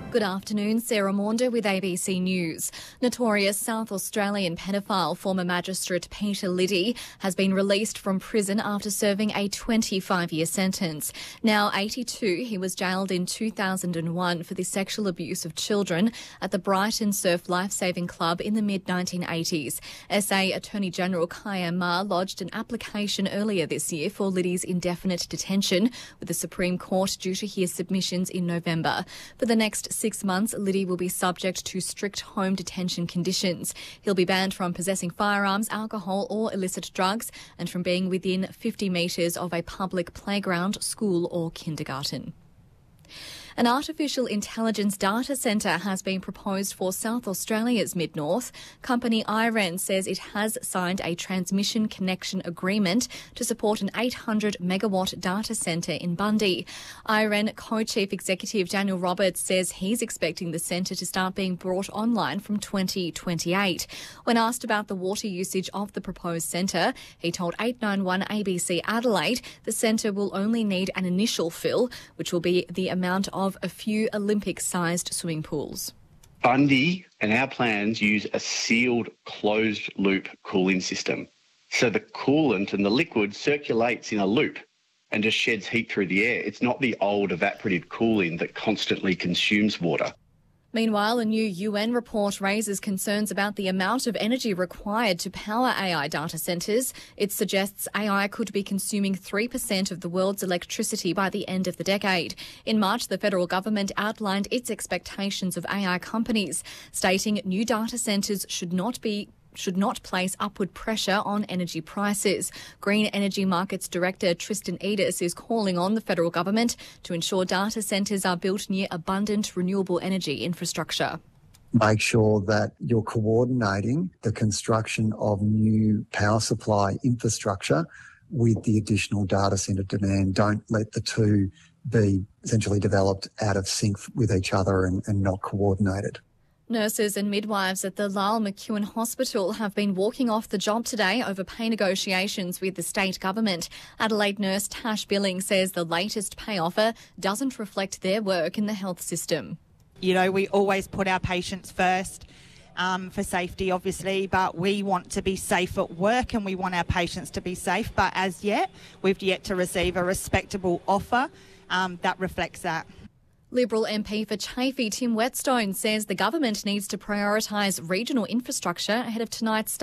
Good afternoon, Sarah Maunder with ABC News. Notorious South Australian pedophile former magistrate Peter Liddy has been released from prison after serving a 25-year sentence. Now 82, he was jailed in 2001 for the sexual abuse of children at the Brighton Surf Lifesaving Club in the mid-1980s. SA Attorney General Kaya Ma lodged an application earlier this year for Liddy's indefinite detention, with the Supreme Court due to hear submissions in November. For the next 6 months, Liddy will be subject to strict home detention conditions. He'll be banned from possessing firearms, alcohol or illicit drugs, and from being within 50 metres of a public playground, school or kindergarten. An artificial intelligence data centre has been proposed for South Australia's Mid-North. Company IREN says it has signed a transmission connection agreement to support an 800-megawatt data centre in Bundy. IREN co-chief executive Daniel Roberts says he's expecting the centre to start being brought online from 2028. When asked about the water usage of the proposed centre, he told 891 ABC Adelaide the centre will only need an initial fill, which will be the amount of a few Olympic-sized swimming pools. Bundy and our plans use a sealed closed-loop cooling system. So the coolant and the liquid circulates in a loop and just sheds heat through the air. It's not the old evaporative cooling that constantly consumes water. Meanwhile, a new UN report raises concerns about the amount of energy required to power AI data centres. It suggests AI could be consuming 3% of the world's electricity by the end of the decade. In March, the federal government outlined its expectations of AI companies, stating new data centres should not place upward pressure on energy prices. Green Energy Markets Director Tristan Edis is calling on the federal government to ensure data centres are built near abundant renewable energy infrastructure. Make sure that you're coordinating the construction of new power supply infrastructure with the additional data centre demand. Don't let the two be essentially developed out of sync with each other and not coordinated. Nurses and midwives at the Lyle McEwen Hospital have been walking off the job today over pay negotiations with the state government. Adelaide nurse Tash Billing says the latest pay offer doesn't reflect their work in the health system. You know, we always put our patients first for safety, obviously, but we want to be safe at work and we want our patients to be safe. But as yet, we've yet to receive a respectable offer that reflects that. Liberal MP for Chaffey Tim Whetstone says the government needs to prioritise regional infrastructure ahead of tonight's